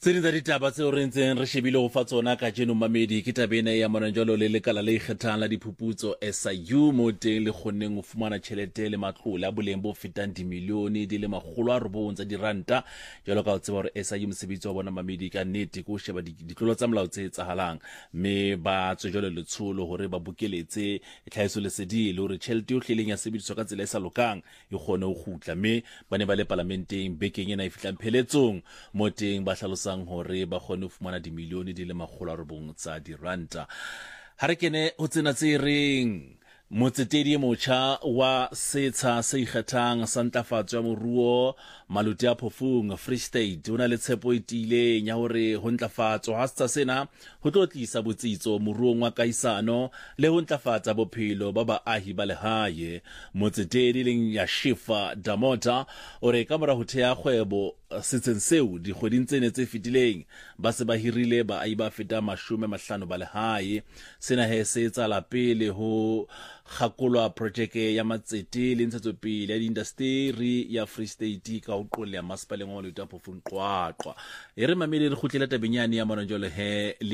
Tsedi tsa ditaba tseo re ntseng re shebile go fa tsona ka jeno mamedi ke tabena ya monanjalo le lekala le ikgethang la diphuputso SIU mo teng le kgonneng go fumana tšhelete le matlole a boleng bo fetang dimilione di le 900 tsa diranta jalo ka o tseba gore SIU mosebetsi wa bona mamedi ka nnete ko sheba ditlolo tsa molao tse etsahalang mme ba tswejole letsholo gore ba bukeletse tlhahiso lesedi le gore tšhelete yotlhe leng ya sebediswa ka tsela e sa lokang e kgone go gutla mme ba ne ba le parlamenteng bekeng ena e fitlang pheletsong mo teng ba hlalosa hore ba kgone ho fumana dimilione di le 900 tsa diranta. Ha re kene ho tsena tse reng motsetedi motjha wa setsha se ikgethang sa ntlafatso ya moruo Maluti a Phofung Free State o na le tshepo e tiileng ya hore ho ntlafatso ha setsha sena ho tlo tlisa botsitso moruong wa kaisano le ho ntlafatsa bophelo ba baahi ba lehae. Motsetedi leng ya Shifa Damota o re ka mora ho thea kgwebo setseng seo dikgweding tsene tse fitileng ba se ba hirile baahi ba feta 50 ba lehae. Sena he se etsala pele ho kgakolwa projeke ya matsete le ntshetsopele ya diindasteri ya Free State ka ho qolla masepaleng wa Maluti a Phofung Qwaqwa. E re mamedi re khutlele tabenyane ya monanjolo he